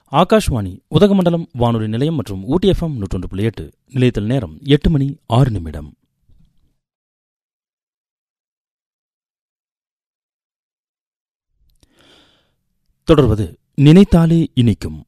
ஆகாஷ்வாணி உதகமண்டலம் வானொலி நிலையம் மற்றும் ஊட்டி FM 101.8 நிலையத்தில் நேரம் 8:06. தொடர்வது நினைத்தாலே இனிக்கும்.